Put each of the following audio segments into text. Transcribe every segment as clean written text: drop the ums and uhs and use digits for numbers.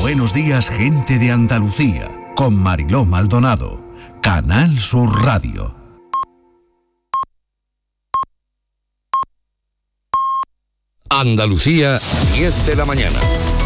Buenos días, gente de Andalucía, con Mariló Maldonado, Canal Sur Radio. Andalucía, 10 de la mañana.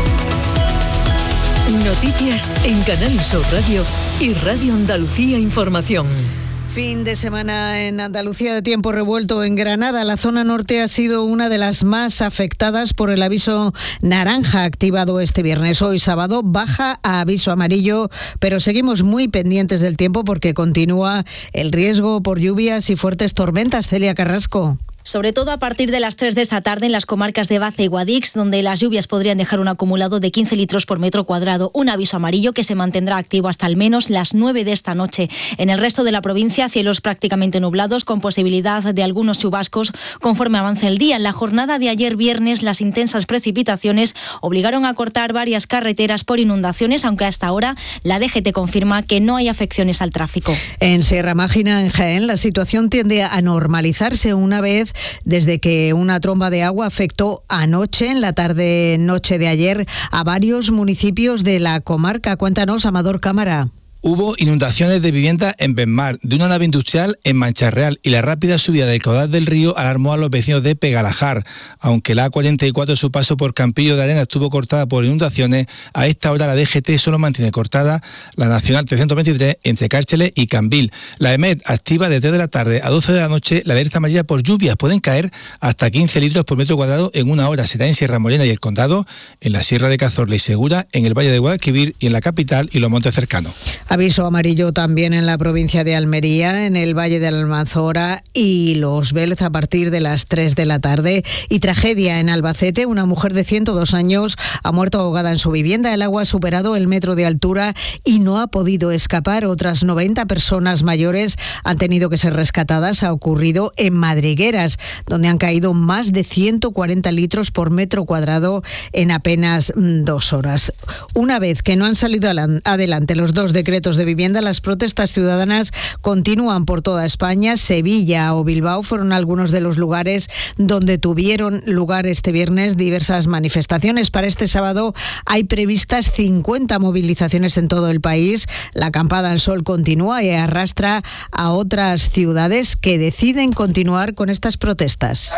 Noticias en Canal Sur Radio y Radio Andalucía Información. Fin de semana en Andalucía de tiempo revuelto. En Granada, la zona norte ha sido una de las más afectadas por el aviso naranja activado este viernes. Hoy sábado baja a aviso amarillo, pero seguimos muy pendientes del tiempo porque continúa el riesgo por lluvias y fuertes tormentas. Celia Carrasco. Sobre todo a partir de las 3 de esta tarde en las comarcas de Baza y Guadix, donde las lluvias podrían dejar un acumulado de 15 litros por metro cuadrado. Un aviso amarillo que se mantendrá activo hasta al menos las 9 de esta noche. En el resto de la provincia, cielos prácticamente nublados, con posibilidad de algunos chubascos conforme avance el día. En la jornada de ayer viernes, las intensas precipitaciones obligaron a cortar varias carreteras por inundaciones, aunque hasta ahora la DGT confirma que no hay afecciones al tráfico. En Sierra Mágina, en Jaén, la situación tiende a normalizarse una vez desde que una tromba de agua afectó anoche, en la tarde-noche de ayer, a varios municipios de la comarca. Cuéntanos, Amador Cámara. Hubo inundaciones de viviendas en Benmar, de una nave industrial en Mancharreal, y la rápida subida del caudal del río alarmó a los vecinos de Pegalajar. Aunque la A44 en su paso por Campillo de Arena estuvo cortada por inundaciones, a esta hora la DGT solo mantiene cortada la Nacional 323 entre Cárceles y Cambil. La EMET activa de 3 de la tarde a 12 de la noche la alerta amarilla por lluvias. Pueden caer hasta 15 litros por metro cuadrado en una hora. Será en Sierra Morena y el Condado, en la Sierra de Cazorla y Segura, en el Valle de Guadalquivir y en la capital y los montes cercanos. Aviso amarillo también en la provincia de Almería, en el Valle de la Almanzora y Los Vélez a partir de las 3 de la tarde. Y tragedia en Albacete, una mujer de 102 años ha muerto ahogada en su vivienda. El agua ha superado el metro de altura y no ha podido escapar. Otras 90 personas mayores han tenido que ser rescatadas. Ha ocurrido en Madrigueras, donde han caído más de 140 litros por metro cuadrado en apenas 2 horas. Una vez que no han salido adelante los dos decretos de vivienda, las protestas ciudadanas continúan por toda España. Sevilla o Bilbao fueron algunos de los lugares donde tuvieron lugar este viernes diversas manifestaciones. Para este sábado hay previstas 50 movilizaciones en todo el país. La acampada al sol continúa y arrastra a otras ciudades que deciden continuar con estas protestas.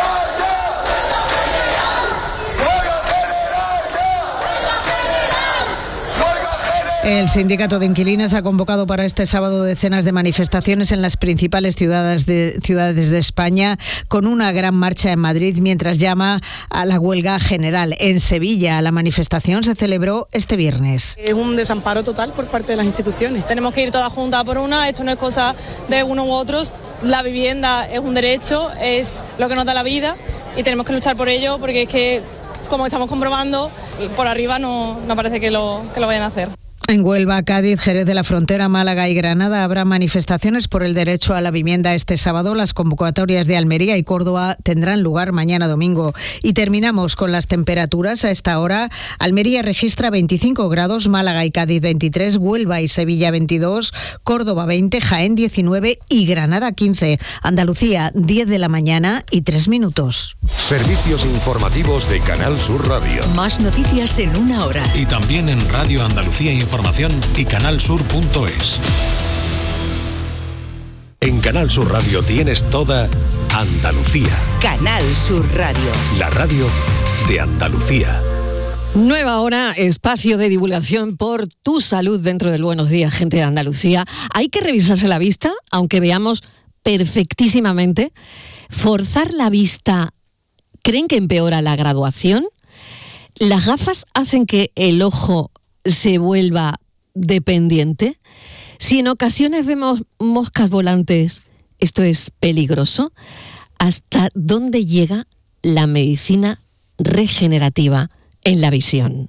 El sindicato de inquilinos ha convocado para este sábado decenas de manifestaciones en las principales ciudades de España, con una gran marcha en Madrid, mientras llama a la huelga general. En Sevilla, la manifestación se celebró este viernes. Es un desamparo total por parte de las instituciones. Tenemos que ir todas juntas por una. Esto no es cosa de uno u otros. La vivienda es un derecho, es lo que nos da la vida y tenemos que luchar por ello, porque es que, como estamos comprobando, por arriba no parece que lo vayan a hacer. En Huelva, Cádiz, Jerez de la Frontera, Málaga y Granada habrá manifestaciones por el derecho a la vivienda este sábado. Las convocatorias de Almería y Córdoba tendrán lugar mañana domingo. Y terminamos con las temperaturas. A esta hora, Almería registra 25 grados, Málaga y Cádiz 23, Huelva y Sevilla 22, Córdoba 20, Jaén 19 y Granada 15. Andalucía, 10 de la mañana y 3 minutos. Servicios informativos de Canal Sur Radio. Más noticias en una hora. Y también en Radio Andalucía Información y canalsur.es. En Canal Sur Radio tienes toda Andalucía. Canal Sur Radio. La radio de Andalucía. Nueva hora, espacio de divulgación por tu salud dentro del Buenos Días, gente de Andalucía. Hay que revisarse la vista, aunque veamos perfectísimamente. Forzar la vista, ¿creen que empeora la graduación? ¿Las gafas hacen que el ojo se vuelva dependiente? Si en ocasiones vemos moscas volantes, ¿esto es peligroso? ¿Hasta dónde llega la medicina regenerativa en la visión?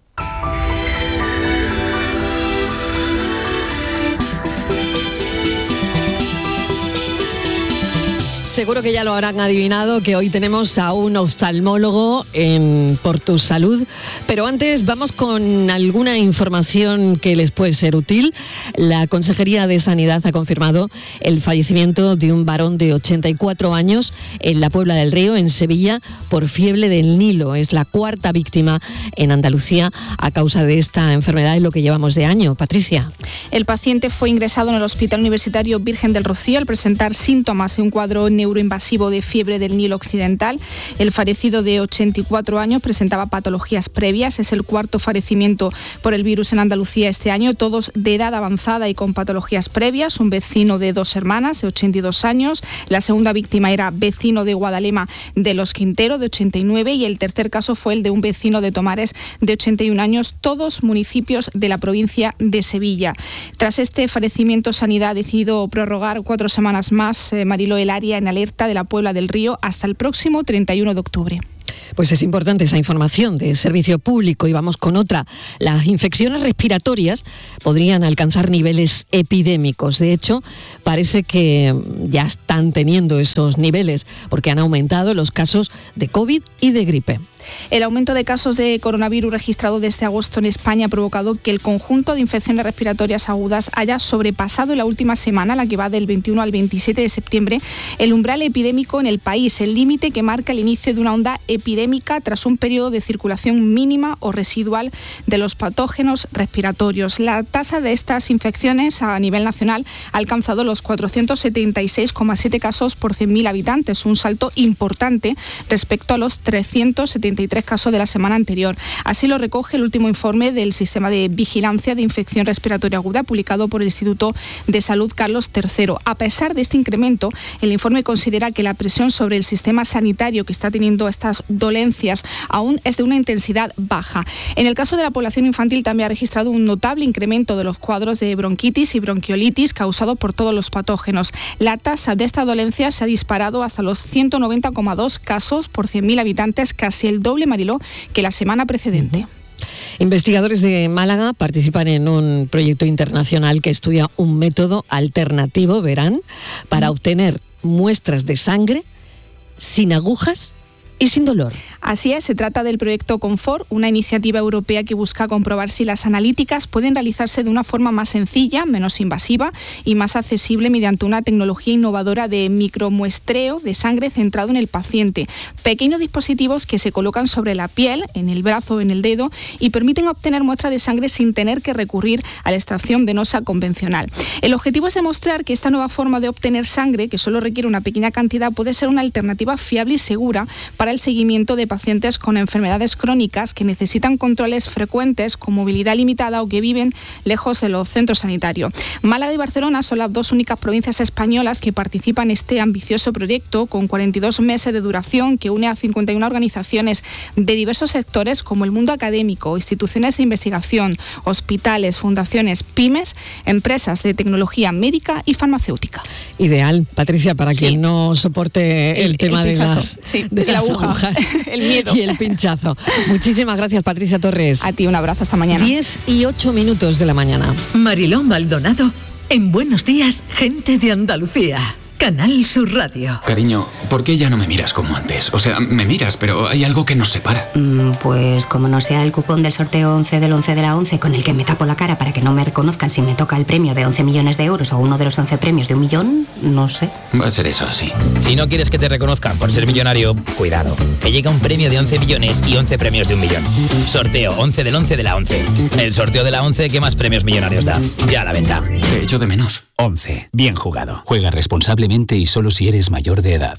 seguro que ya lo habrán adivinado que hoy tenemos a un oftalmólogo en Por Tu Salud, pero antes vamos con alguna información que les puede ser útil. La Consejería de Sanidad ha confirmado el fallecimiento de un varón de 84 años en la Puebla del Río, en Sevilla, por fiebre del Nilo. Es la cuarta víctima en Andalucía a causa de esta enfermedad en lo que llevamos de año. Patricia. El paciente fue ingresado en el Hospital Universitario Virgen del Rocío al presentar síntomas de un cuadro neuroinvasivo de fiebre del Nilo occidental. El fallecido de 84 años presentaba patologías previas. Es el cuarto fallecimiento por el virus en Andalucía este año, todos de edad avanzada y con patologías previas. Un vecino de 2 hermanas de 82 años. La segunda víctima era vecino de Guadalema de Los Quinteros de 89 y el tercer caso fue el de un vecino de Tomares de 81 años, todos municipios de la provincia de Sevilla. Tras este fallecimiento, Sanidad ha decidido prorrogar 4 semanas más, Mariló, el área en alerta de la Puebla del Río hasta el próximo 31 de octubre. Pues es importante esa información de servicio público y vamos con otra. Las infecciones respiratorias podrían alcanzar niveles epidémicos. De hecho, parece que ya están teniendo esos niveles porque han aumentado los casos de COVID y de gripe. El aumento de casos de coronavirus registrado desde agosto en España ha provocado que el conjunto de infecciones respiratorias agudas haya sobrepasado en la última semana, la que va del 21 al 27 de septiembre, el umbral epidémico en el país, el límite que marca el inicio de una onda epidémica tras un periodo de circulación mínima o residual de los patógenos respiratorios. La tasa de estas infecciones a nivel nacional ha alcanzado los 476,7 casos por 100.000 habitantes, un salto importante respecto a los 373 casos de la semana anterior. Así lo recoge el último informe del Sistema de Vigilancia de Infección Respiratoria Aguda publicado por el Instituto de Salud Carlos III. A pesar de este incremento, el informe considera que la presión sobre el sistema sanitario que está teniendo estas dolencias aún es de una intensidad baja. En el caso de la población infantil también ha registrado un notable incremento de los cuadros de bronquitis y bronquiolitis causados por todos los patógenos. La tasa de esta dolencia se ha disparado hasta los 190,2 casos por 100.000 habitantes, casi el doble, Mariló, que la semana precedente. Investigadores de Málaga participan en un proyecto internacional que estudia un método alternativo, verán, para obtener muestras de sangre sin agujas y sin dolor. Así es, se trata del proyecto Confort, una iniciativa europea que busca comprobar si las analíticas pueden realizarse de una forma más sencilla, menos invasiva y más accesible mediante una tecnología innovadora de micromuestreo de sangre centrado en el paciente. Pequeños dispositivos que se colocan sobre la piel, en el brazo o en el dedo y permiten obtener muestra de sangre sin tener que recurrir a la extracción venosa convencional. El objetivo es demostrar que esta nueva forma de obtener sangre, que solo requiere una pequeña cantidad, puede ser una alternativa fiable y segura para el seguimiento de pacientes con enfermedades crónicas que necesitan controles frecuentes, con movilidad limitada o que viven lejos de los centros sanitarios. Málaga y Barcelona son las 2 únicas provincias españolas que participan en este ambicioso proyecto, con 42 meses de duración, que une a 51 organizaciones de diversos sectores como el mundo académico, instituciones de investigación, hospitales, fundaciones, pymes, empresas de tecnología médica y farmacéutica. Ideal, Patricia, para quien no soporte el tema de las agujas, el miedo y el pinchazo. Muchísimas gracias, Patricia Torres. A ti un abrazo, hasta mañana. 10:08 de la mañana. Mariló Maldonado en Buenos Días, gente de Andalucía. Canal Sur Radio. Cariño, ¿por qué ya no me miras como antes? O sea, me miras, pero hay algo que nos separa. Pues como no sea el cupón del sorteo 11 del 11 de la 11 con el que me tapo la cara para que no me reconozcan si me toca el premio de 11 millones de euros o uno de los 11 premios de 1 millón, no sé. Va a ser eso, sí. Si no quieres que te reconozcan por ser millonario, cuidado, que llega un premio de 11 millones y 11 premios de 1 millón. Sorteo 11 del 11 de la 11. El sorteo de la 11 que más premios millonarios da. Ya a la venta. Te echo de menos. 11. Bien jugado. Juega responsablemente y solo si eres mayor de edad.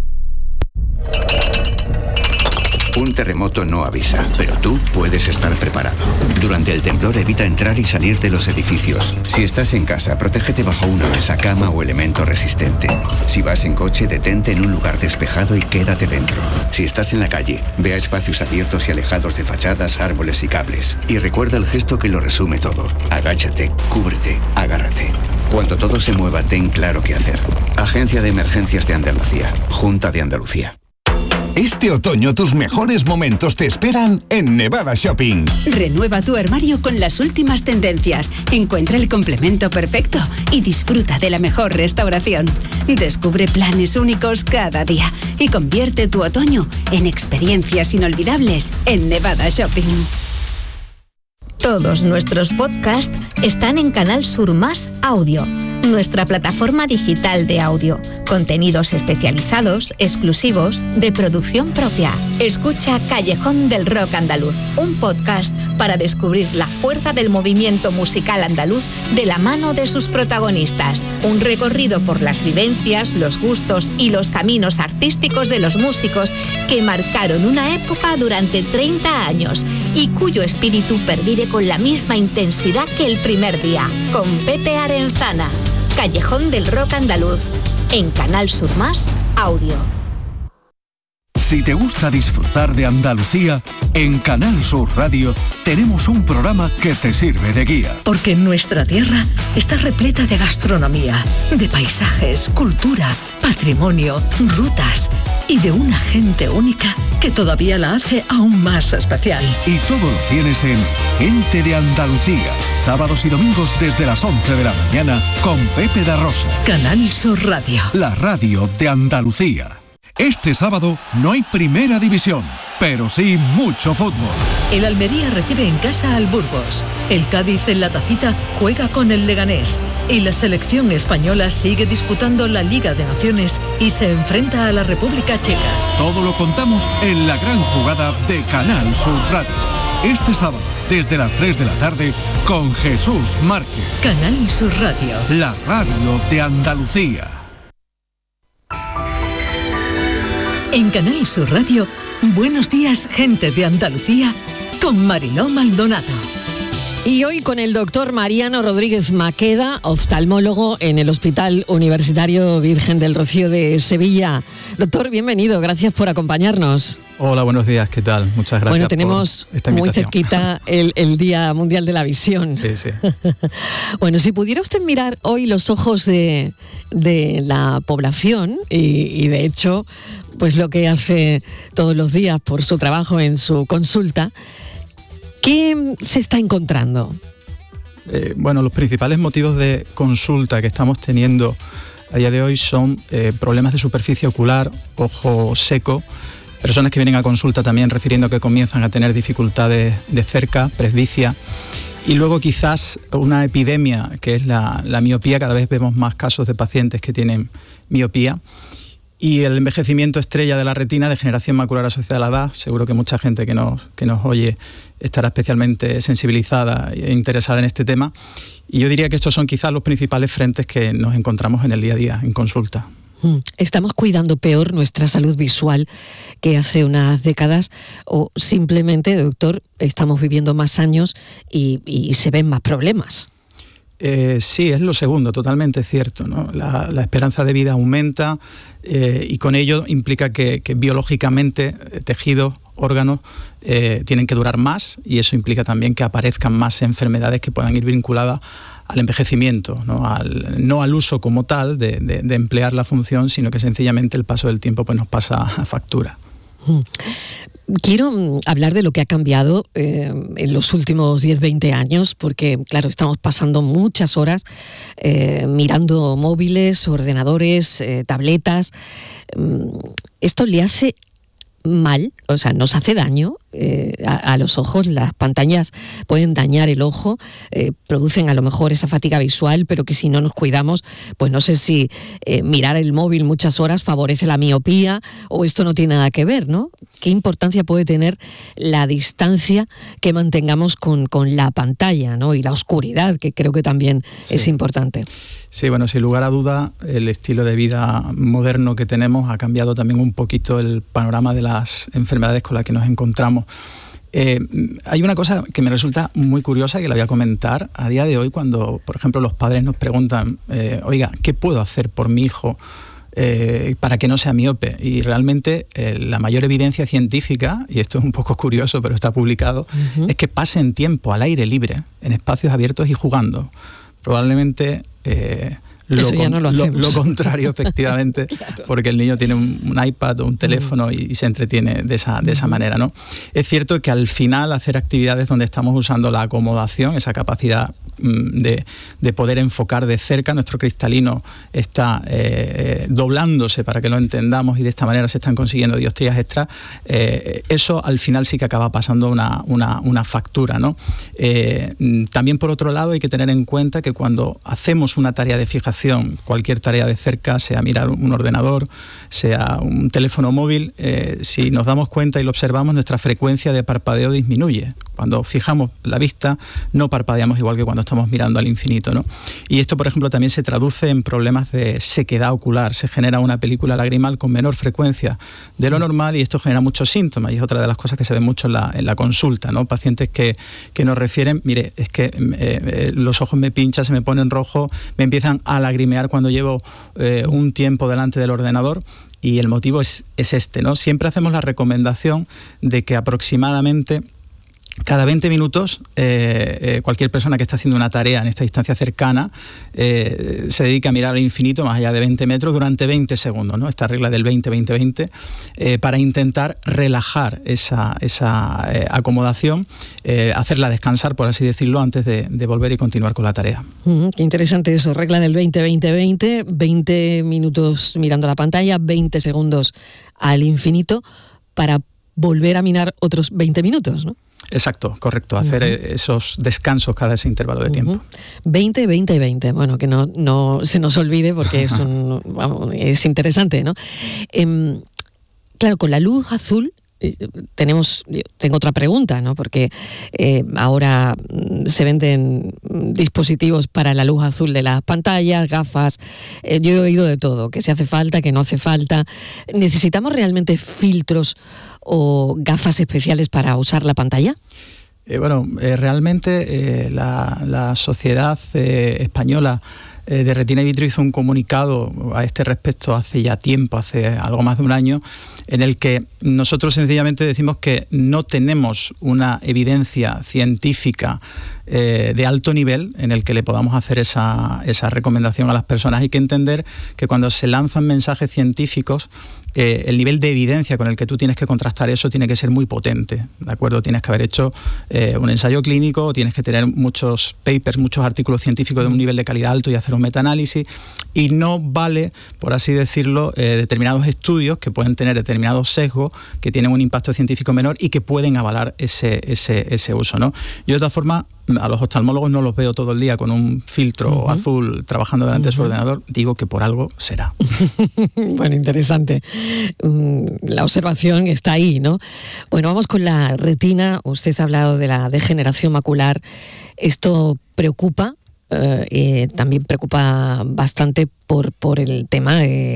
Un terremoto no avisa, pero tú puedes estar preparado. Durante el temblor evita entrar y salir de los edificios. Si estás en casa, protégete bajo una mesa, cama o elemento resistente. Si vas en coche, detente en un lugar despejado y quédate dentro. Si estás en la calle, ve a espacios abiertos y alejados de fachadas, árboles y cables. Y recuerda el gesto que lo resume todo. Agáchate, cúbrete, agárrate. Cuando todo se mueva, ten claro qué hacer. Agencia de Emergencias de Andalucía. Junta de Andalucía. Este otoño tus mejores momentos te esperan en Nevada Shopping. Renueva tu armario con las últimas tendencias. Encuentra el complemento perfecto y disfruta de la mejor restauración. Descubre planes únicos cada día y convierte tu otoño en experiencias inolvidables en Nevada Shopping. Todos nuestros podcasts están en Canal Sur Más Audio, nuestra plataforma digital de audio. Contenidos especializados, exclusivos, de producción propia. Escucha Callejón del Rock Andaluz, un podcast para descubrir la fuerza del movimiento musical andaluz de la mano de sus protagonistas. Un recorrido por las vivencias, los gustos y los caminos artísticos de los músicos que marcaron una época durante 30 años y cuyo espíritu pervive con la misma intensidad que el primer día. Con Pepe Arenzana. Callejón del Rock Andaluz, en Canal Sur Más Audio. Si te gusta disfrutar de Andalucía, en Canal Sur Radio tenemos un programa que te sirve de guía. Porque nuestra tierra está repleta de gastronomía, de paisajes, cultura, patrimonio, rutas y de una gente única que todavía la hace aún más especial. Y todo lo tienes en Gente de Andalucía, sábados y domingos desde las 11 de la mañana con Pepe da Rosa. Canal Sur Radio. La radio de Andalucía. Este sábado no hay primera división, pero sí mucho fútbol. El Almería recibe en casa al Burgos. El Cádiz en la Tacita juega con el Leganés. Y la selección española sigue disputando la Liga de Naciones y se enfrenta a la República Checa. Todo lo contamos en la gran jugada de Canal Sur Radio. Este sábado, desde las 3 de la tarde, con Jesús Márquez. Canal Sur Radio. La radio de Andalucía. En Canal Sur Radio, Buenos días, gente de Andalucía, con Mariló Maldonado. Y hoy con el doctor Mariano Rodríguez Maqueda, oftalmólogo en el Hospital Universitario Virgen del Rocío de Sevilla. Doctor, bienvenido, gracias por acompañarnos. Hola, buenos días, ¿qué tal? Muchas gracias. Bueno, tenemos por esta invitación. Muy cerquita el Día Mundial de la Visión. Sí, sí. Bueno, si pudiera usted mirar hoy los ojos de la población y de hecho, pues lo que hace todos los días por su trabajo en su consulta, ¿qué se está encontrando? Bueno, los principales motivos de consulta que estamos teniendo a día de hoy son problemas de superficie ocular, ojo seco, personas que vienen a consulta también refiriendo que comienzan a tener dificultades de cerca, presbicia, y luego quizás una epidemia que es la miopía. Cada vez vemos más casos de pacientes que tienen miopía. Y el envejecimiento estrella de la retina, degeneración macular asociada a la edad. Seguro que mucha gente que nos oye estará especialmente sensibilizada e interesada en este tema. Y yo diría que estos son quizás los principales frentes que nos encontramos en el día a día, en consulta. ¿Estamos cuidando peor nuestra salud visual que hace unas décadas o simplemente, doctor, estamos viviendo más años y se ven más problemas? Sí, es lo segundo, totalmente cierto, ¿no? La esperanza de vida aumenta y con ello implica que biológicamente tejidos, órganos tienen que durar más, y eso implica también que aparezcan más enfermedades que puedan ir vinculadas al envejecimiento, no al uso como tal de emplear la función, sino que sencillamente el paso del tiempo pues nos pasa a factura. Quiero hablar de lo que ha cambiado en los últimos 10-20 años, porque claro, estamos pasando muchas horas mirando móviles, ordenadores, tabletas. ¿Esto le hace mal? O sea, ¿nos hace daño a los ojos? Las pantallas pueden dañar el ojo, producen a lo mejor esa fatiga visual, pero que si no nos cuidamos, pues no sé si mirar el móvil muchas horas favorece la miopía o esto no tiene nada que ver, ¿no? ¿Qué importancia puede tener la distancia que mantengamos con la pantalla, ¿no? Y la oscuridad, que creo que también es importante. Sí, bueno, sin lugar a duda, el estilo de vida moderno que tenemos ha cambiado también un poquito el panorama de las enfermedades con las que nos encontramos. Hay una cosa que me resulta muy curiosa que la voy a comentar a día de hoy cuando, por ejemplo, los padres nos preguntan, oiga, ¿qué puedo hacer por mi hijo para que no sea miope? Y realmente la mayor evidencia científica, y esto es un poco curioso pero está publicado, es que pasen tiempo al aire libre, en espacios abiertos y jugando. Probablemente Eso ya no lo hacemos. Lo contrario, efectivamente, claro. Porque el niño tiene un iPad o un teléfono y se entretiene de esa manera, ¿no? Es cierto que al final hacer actividades donde estamos usando la acomodación, esa capacidad de poder enfocar de cerca, nuestro cristalino está doblándose para que lo entendamos y de esta manera se están consiguiendo dioptrías extra, eso al final sí que acaba pasando una factura, ¿no? También por otro lado hay que tener en cuenta que cuando hacemos una tarea de fijación, cualquier tarea de cerca, sea mirar un ordenador, sea un teléfono móvil, si nos damos cuenta y lo observamos, nuestra frecuencia de parpadeo disminuye. Cuando fijamos la vista, no parpadeamos igual que cuando estamos mirando al infinito, ¿no? Y esto, por ejemplo, también se traduce en problemas de sequedad ocular. Se genera una película lagrimal con menor frecuencia de lo normal y esto genera muchos síntomas. Y es otra de las cosas que se ve mucho en la consulta, ¿no? Pacientes que nos refieren, mire, es que los ojos me pinchan, se me ponen rojo, me empiezan a lagrimear cuando llevo un tiempo delante del ordenador. Y el motivo es este, ¿no? Siempre hacemos la recomendación de que aproximadamente cada 20 minutos cualquier persona que está haciendo una tarea en esta distancia cercana se dedica a mirar al infinito más allá de 20 metros durante 20 segundos, ¿no? Esta regla del 20-20-20 para intentar relajar esa acomodación, hacerla descansar, por así decirlo, antes de volver y continuar con la tarea. Qué interesante eso, regla del 20-20-20, 20 minutos mirando la pantalla, 20 segundos al infinito para volver a mirar otros 20 minutos, ¿no? Exacto, correcto, hacer esos descansos cada ese intervalo de tiempo. 20, 20 y 20, bueno, que no se nos olvide porque es interesante, ¿no? Claro, con la luz azul tengo otra pregunta, ¿no? Porque ahora se venden dispositivos para la luz azul de las pantallas, gafas, yo he oído de todo, que si hace falta, que no hace falta. ¿Necesitamos realmente filtros o gafas especiales para usar la pantalla? Realmente la Sociedad Española de Retina in Vitro hizo un comunicado a este respecto hace ya tiempo, hace algo más de un año, en el que nosotros sencillamente decimos que no tenemos una evidencia científica de alto nivel en el que le podamos hacer esa recomendación a las personas. Hay que entender que cuando se lanzan mensajes científicos, el nivel de evidencia con el que tú tienes que contrastar eso tiene que ser muy potente, ¿de acuerdo? Tienes que haber hecho un ensayo clínico, tienes que tener muchos papers, muchos artículos científicos de un nivel de calidad alto y hacer un metaanálisis, y no vale, por así decirlo, determinados estudios que pueden tener determinados sesgos, que tienen un impacto científico menor y que pueden avalar ese uso, ¿no? Yo de todas formas, a los oftalmólogos no los veo todo el día con un filtro azul trabajando delante de su ordenador, digo que por algo será. Bueno, interesante. La observación está ahí, ¿no? Bueno, vamos con la retina. Usted ha hablado de la degeneración macular. Esto preocupa, también preocupa bastante por el tema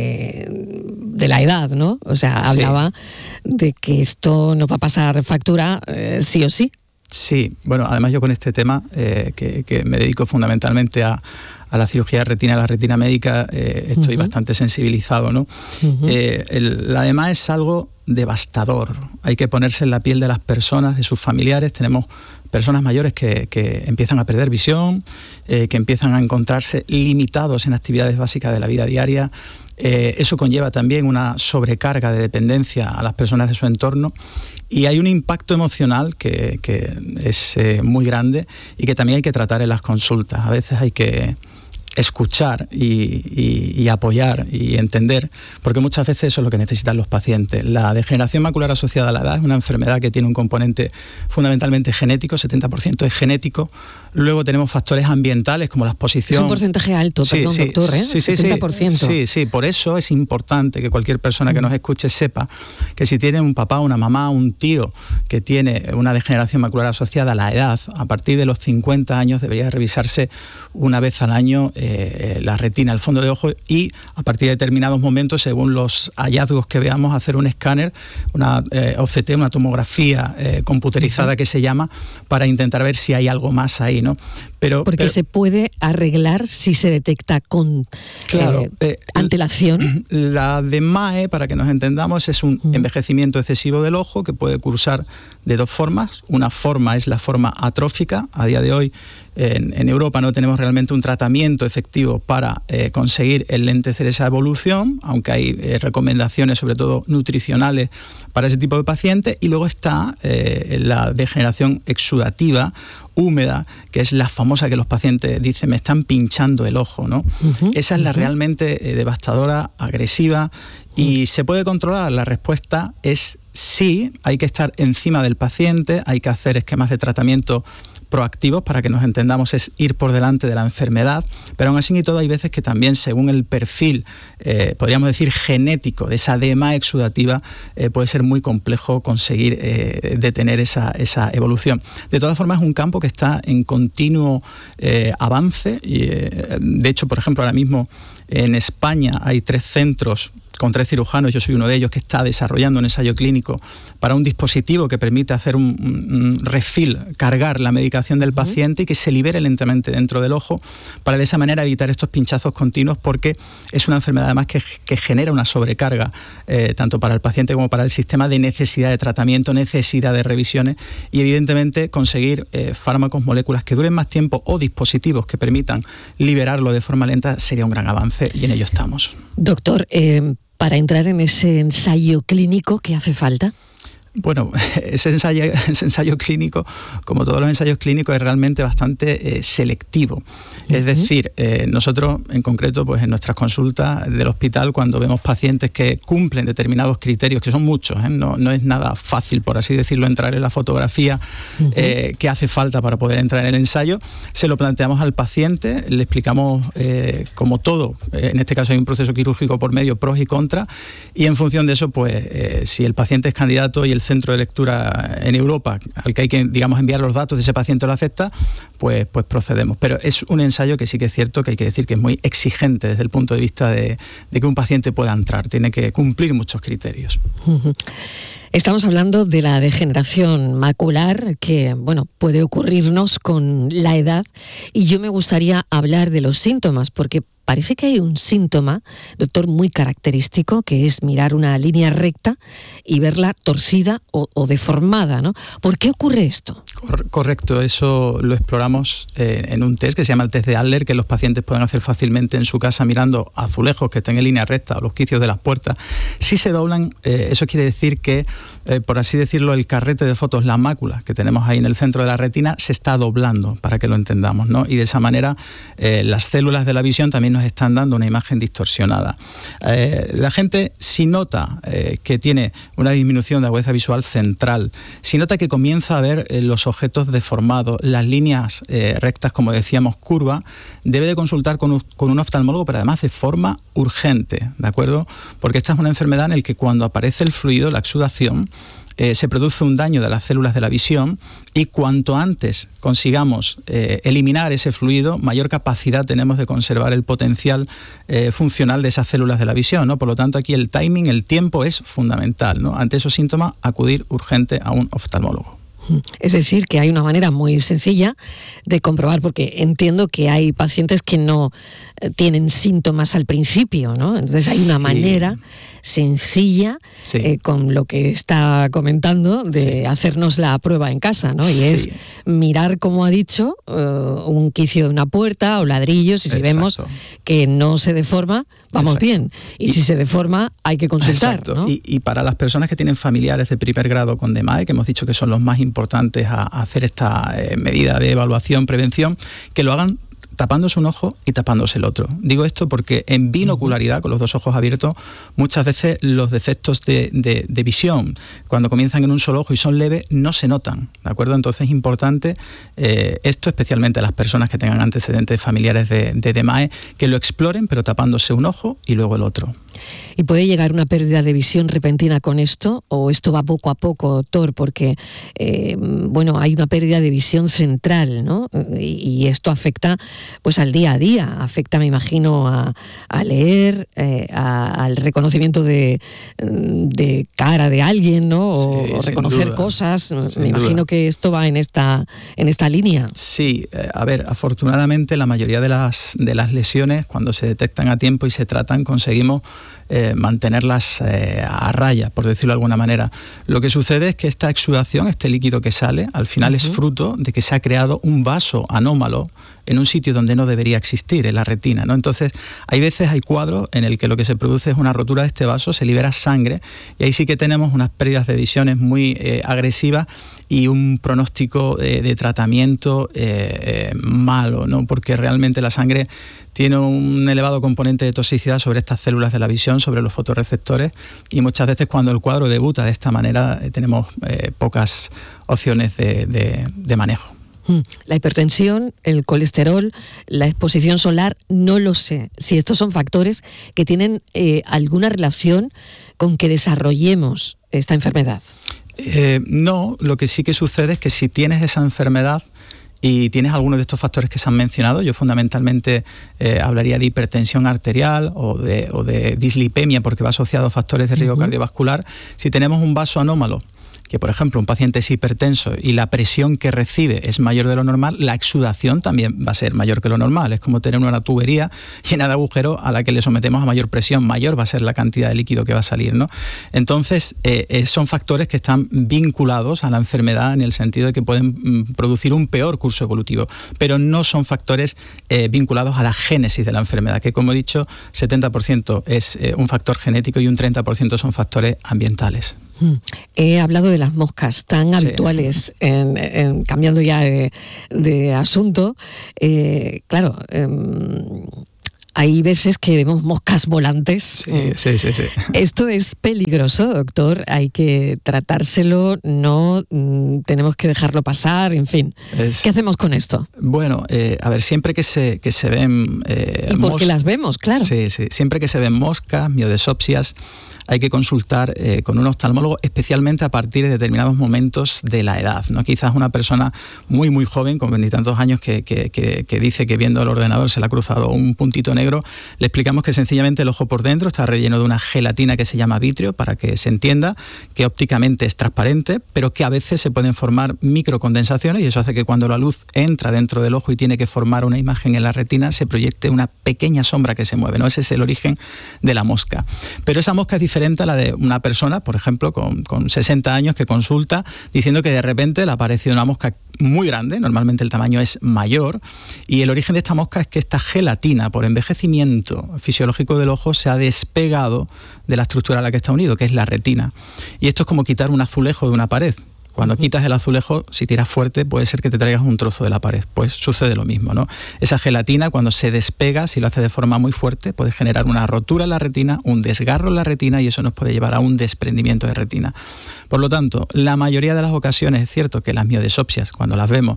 de la edad, ¿no? O sea, hablaba de que esto nos va a pasar factura sí o sí. Sí, bueno, además yo con este tema, que me dedico fundamentalmente a la cirugía de retina, a la retina médica, estoy bastante sensibilizado, ¿no? Además es algo devastador, hay que ponerse en la piel de las personas, de sus familiares. Tenemos personas mayores que empiezan a perder visión, que empiezan a encontrarse limitados en actividades básicas de la vida diaria. Eso conlleva también una sobrecarga de dependencia a las personas de su entorno y hay un impacto emocional que es muy grande y que también hay que tratar en las consultas. A veces hay que escuchar y apoyar y entender, porque muchas veces eso es lo que necesitan los pacientes. La degeneración macular asociada a la edad es una enfermedad que tiene un componente fundamentalmente genético, 70% es genético. Luego tenemos factores ambientales como la exposición. Es un porcentaje alto, perdón, doctor, ¿eh? 70%. Sí, por eso es importante que cualquier persona que nos escuche sepa que si tiene un papá, una mamá, un tío que tiene una degeneración macular asociada a la edad, a partir de los 50 años debería revisarse una vez al año la retina, el fondo de ojo, y a partir de determinados momentos, según los hallazgos que veamos, hacer un escáner, una OCT, una tomografía computerizada que se llama, para intentar ver si hay algo más ahí, ¿no? Porque se puede arreglar si se detecta con antelación. La DMAE, para que nos entendamos, es un envejecimiento excesivo del ojo que puede cursar de dos formas. Una forma es la forma atrófica. A día de hoy en Europa no tenemos realmente un tratamiento efectivo para conseguir enlentecer esa evolución, aunque hay recomendaciones sobre todo nutricionales para ese tipo de pacientes. Y luego está la degeneración exudativa húmeda, que es la famosa que los pacientes dicen me están pinchando el ojo, ¿no? Esa es la realmente devastadora, agresiva. ¿Y se puede controlar? La respuesta es sí. Hay que estar encima del paciente, hay que hacer esquemas de tratamiento proactivos, para que nos entendamos, es ir por delante de la enfermedad, pero aún así y todo hay veces que también según el perfil, podríamos decir genético, de esa edema exudativa, puede ser muy complejo conseguir detener esa evolución. De todas formas es un campo que está en continuo avance y de hecho, por ejemplo, ahora mismo en España hay 3 centros con 3 cirujanos, yo soy uno de ellos, que está desarrollando un ensayo clínico para un dispositivo que permite hacer un refill, cargar la medicación del paciente y que se libere lentamente dentro del ojo, para de esa manera evitar estos pinchazos continuos, porque es una enfermedad además que genera una sobrecarga tanto para el paciente como para el sistema, de necesidad de tratamiento, necesidad de revisiones, y evidentemente conseguir fármacos, moléculas que duren más tiempo o dispositivos que permitan liberarlo de forma lenta sería un gran avance, y en ello estamos. Doctor, para entrar en ese ensayo clínico, ¿qué hace falta? Bueno, ese ensayo clínico, como todos los ensayos clínicos, es realmente bastante selectivo. Es decir, nosotros en concreto, pues en nuestras consultas del hospital, cuando vemos pacientes que cumplen determinados criterios, que son muchos, no es nada fácil, por así decirlo, entrar en la fotografía que hace falta para poder entrar en el ensayo, se lo planteamos al paciente, le explicamos como todo, en este caso hay un proceso quirúrgico por medio, pros y contras, y en función de eso, pues si el paciente es candidato y el centro de lectura en Europa al que hay que, digamos, enviar los datos de ese paciente lo acepta, pues procedemos. Pero es un ensayo que sí que es cierto que hay que decir que es muy exigente desde el punto de vista de que un paciente pueda entrar, tiene que cumplir muchos criterios. Estamos hablando de la degeneración macular que, bueno, puede ocurrirnos con la edad, y yo me gustaría hablar de los síntomas, porque parece que hay un síntoma, doctor, muy característico, que es mirar una línea recta y verla torcida o deformada, ¿no? ¿Por qué ocurre esto? Correcto, eso lo exploramos en un test que se llama el test de Adler, que los pacientes pueden hacer fácilmente en su casa mirando azulejos que estén en línea recta o los quicios de las puertas. Si se doblan, eso quiere decir que, por así decirlo, el carrete de fotos, la mácula que tenemos ahí en el centro de la retina, se está doblando, para que lo entendamos, ¿no? Y de esa manera las células de la visión también nos están dando una imagen distorsionada. La gente, si nota que tiene una disminución de agudeza visual central, si nota que comienza a ver los objetos deformados, las líneas rectas, como decíamos, curva, debe de consultar con un oftalmólogo, pero además de forma urgente, ¿de acuerdo? Porque esta es una enfermedad en la que cuando aparece el fluido, la exudación, se produce un daño de las células de la visión, y cuanto antes consigamos eliminar ese fluido, mayor capacidad tenemos de conservar el potencial funcional de esas células de la visión, ¿no? Por lo tanto, aquí el timing, el tiempo es fundamental, ¿no? Ante esos síntomas, acudir urgente a un oftalmólogo. Es decir, que hay una manera muy sencilla de comprobar, porque entiendo que hay pacientes que no tienen síntomas al principio, ¿no? Entonces hay una manera sencilla, con lo que está comentando, de hacernos la prueba en casa, ¿no? Y es mirar, como ha dicho, un quicio de una puerta o ladrillos, y si vemos que no se deforma, vamos bien. Y si se deforma, hay que consultar, ¿no? Y para las personas que tienen familiares de primer grado con DMAE, que hemos dicho que son los más importantes a hacer esta medida de evaluación, prevención, que lo hagan tapándose un ojo y tapándose el otro. Digo esto porque en binocularidad, con los dos ojos abiertos, muchas veces los defectos de visión, cuando comienzan en un solo ojo y son leves, no se notan, ¿de acuerdo? Entonces es importante esto, especialmente a las personas que tengan antecedentes familiares de DMAE, que lo exploren, pero tapándose un ojo y luego el otro. ¿Y puede llegar una pérdida de visión repentina con esto, o esto va poco a poco, doctor? Porque, bueno, hay una pérdida de visión central, ¿no? Y esto afecta pues al día a día, afecta, me imagino, a leer, al reconocimiento de cara de alguien, ¿no? O reconocer cosas. Me imagino que esto va en esta línea. Sí, a ver, afortunadamente la mayoría de las lesiones, cuando se detectan a tiempo y se tratan, conseguimos mantenerlas a raya, por decirlo de alguna manera. Lo que sucede es que esta exudación, este líquido que sale, al final es fruto de que se ha creado un vaso anómalo en un sitio donde no debería existir, en la retina, ¿no? Entonces, hay cuadros en el que lo que se produce es una rotura de este vaso, se libera sangre, y ahí sí que tenemos unas pérdidas de visiones muy agresivas y un pronóstico de tratamiento malo, ¿no? Porque realmente la sangre tiene un elevado componente de toxicidad sobre estas células de la visión, sobre los fotorreceptores, y muchas veces cuando el cuadro debuta de esta manera tenemos pocas opciones de manejo. La hipertensión, el colesterol, la exposición solar, no lo sé si estos son factores que tienen alguna relación con que desarrollemos esta enfermedad. No, lo que sí que sucede es que si tienes esa enfermedad y tienes algunos de estos factores que se han mencionado, yo fundamentalmente hablaría de hipertensión arterial o de dislipemia, porque va asociado a factores de riesgo cardiovascular. Si tenemos un vaso anómalo, que por ejemplo un paciente es hipertenso y la presión que recibe es mayor de lo normal, la exudación también va a ser mayor que lo normal. Es como tener una tubería llena de agujeros a la que le sometemos a mayor presión, mayor va a ser la cantidad de líquido que va a salir, ¿no? Entonces, son factores que están vinculados a la enfermedad en el sentido de que pueden producir un peor curso evolutivo, pero no son factores vinculados a la génesis de la enfermedad, que como he dicho, 70% es un factor genético y un 30% son factores ambientales. He hablado de las moscas tan habituales, cambiando ya de asunto. Claro, hay veces que vemos moscas volantes. Sí. Esto es peligroso, doctor. Hay que tratárselo, no tenemos que dejarlo pasar, en fin. ¿Qué hacemos con esto? Bueno, a ver, siempre que se ven... ¿Y por qué las vemos? Claro. Sí. Siempre que se ven moscas, miodesopsias, hay que consultar con un oftalmólogo, especialmente a partir de determinados momentos de la edad, ¿no? Quizás una persona muy, muy joven, con 20 y tantos años, que dice que viendo el ordenador se le ha cruzado un puntito negro, le explicamos que sencillamente el ojo por dentro está relleno de una gelatina que se llama vitrio, para que se entienda que ópticamente es transparente, pero que a veces se pueden formar microcondensaciones, y eso hace que cuando la luz entra dentro del ojo y tiene que formar una imagen en la retina, se proyecte una pequeña sombra que se mueve, ¿no? Ese es el origen de la mosca. Pero esa mosca es diferente a la de una persona, por ejemplo, con 60 años, que consulta diciendo que de repente le ha aparecido una mosca muy grande, normalmente el tamaño es mayor, y el origen de esta mosca es que esta gelatina, por envejecimiento fisiológico del ojo, se ha despegado de la estructura a la que está unido, que es la retina. Y esto es como quitar un azulejo de una pared. Cuando quitas el azulejo, si tiras fuerte, puede ser que te traigas un trozo de la pared. Pues sucede lo mismo, ¿no? Esa gelatina, cuando se despega, si lo hace de forma muy fuerte, puede generar una rotura en la retina, un desgarro en la retina, y eso nos puede llevar a un desprendimiento de retina. Por lo tanto, la mayoría de las ocasiones es cierto que las miodesopsias, cuando las vemos,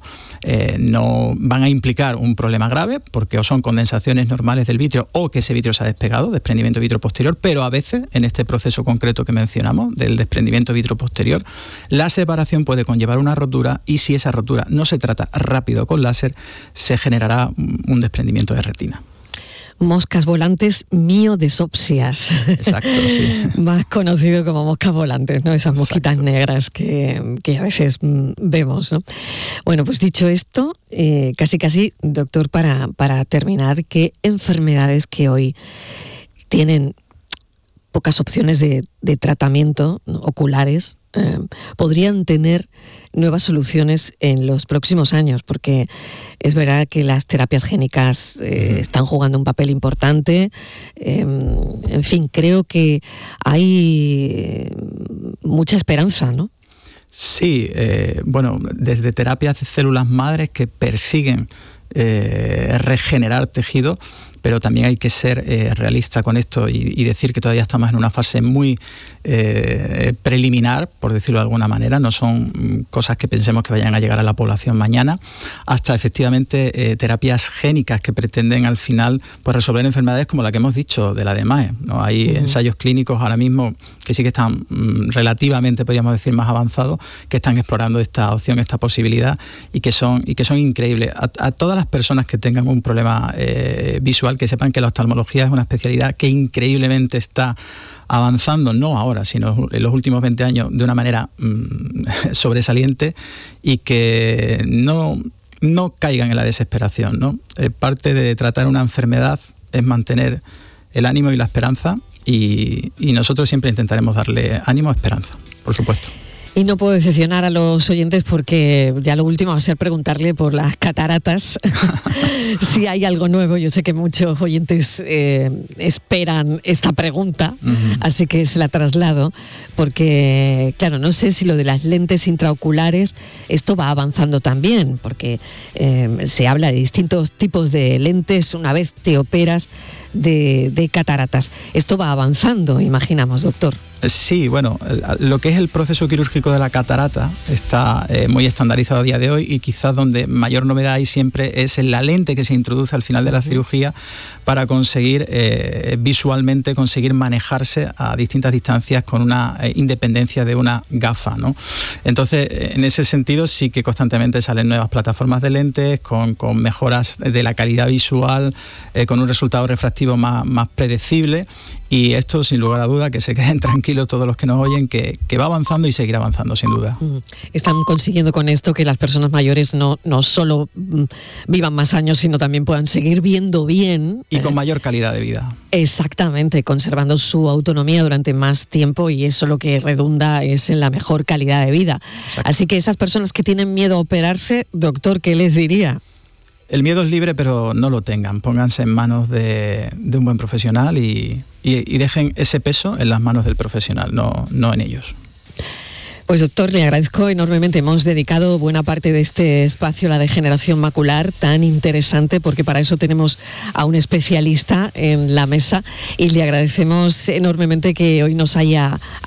no van a implicar un problema grave, porque o son condensaciones normales del vitrio o que ese vitrio se ha despegado, desprendimiento vitrio posterior, pero a veces, en este proceso concreto que mencionamos, del desprendimiento vitrio posterior, la separación puede conllevar una rotura, y si esa rotura no se trata rápido con láser, se generará un desprendimiento de retina. Moscas volantes, miodesopsias. Exacto, sí. Más conocido como moscas volantes, ¿no? Esas mosquitas negras que a veces vemos, ¿no? Bueno, pues dicho esto, casi, doctor, para terminar, ¿qué enfermedades que hoy tienen pocas opciones de tratamiento, ¿no?, oculares, podrían tener nuevas soluciones en los próximos años? Porque es verdad que las terapias génicas están jugando un papel importante. En fin, creo que hay mucha esperanza, ¿no? Sí, bueno, desde terapias de células madres que persiguen regenerar tejido, pero también hay que ser realista con esto y decir que todavía estamos en una fase muy preliminar, por decirlo de alguna manera. No son cosas que pensemos que vayan a llegar a la población mañana, hasta efectivamente terapias génicas que pretenden al final pues resolver enfermedades como la que hemos dicho de la DMAE, ¿no? Hay ensayos clínicos ahora mismo que sí que están relativamente, podríamos decir, más avanzados, que están explorando esta opción, esta posibilidad, y que son increíbles. A todas las personas que tengan un problema visual, que sepan que la oftalmología es una especialidad que increíblemente está avanzando, no ahora, sino en los últimos 20 años, de una manera sobresaliente, y que no caigan en la desesperación, ¿no? Parte de tratar una enfermedad es mantener el ánimo y la esperanza, y nosotros siempre intentaremos darle ánimo, esperanza, por supuesto. Y no puedo decepcionar a los oyentes porque ya lo último va a ser preguntarle por las cataratas, si hay algo nuevo. Yo sé que muchos oyentes esperan esta pregunta, así que se la traslado, porque claro, no sé si lo de las lentes intraoculares, esto va avanzando también, porque se habla de distintos tipos de lentes una vez te operas de cataratas. Esto va avanzando, imaginamos, doctor. Sí, bueno, lo que es el proceso quirúrgico de la catarata está muy estandarizado a día de hoy, y quizás donde mayor novedad hay siempre es en la lente que se introduce al final de la cirugía para conseguir visualmente manejarse a distintas distancias con una independencia de una gafa, ¿no? Entonces, en ese sentido sí que constantemente salen nuevas plataformas de lentes con mejoras de la calidad visual, con un resultado refractivo más predecible. Y esto, sin lugar a duda, que se queden tranquilos todos los que nos oyen, que va avanzando y seguirá avanzando, sin duda. Están consiguiendo con esto que las personas mayores no solo vivan más años, sino también puedan seguir viendo bien. Y con mayor calidad de vida. Exactamente, conservando su autonomía durante más tiempo, y eso lo que redunda es en la mejor calidad de vida. Exacto. Así que esas personas que tienen miedo a operarse, doctor, ¿qué les diría? El miedo es libre, pero no lo tengan. Pónganse en manos de un buen profesional y dejen ese peso en las manos del profesional, no en ellos. Pues doctor, le agradezco enormemente. Hemos dedicado buena parte de este espacio a la degeneración macular, tan interesante, porque para eso tenemos a un especialista en la mesa, y le agradecemos enormemente que hoy nos haya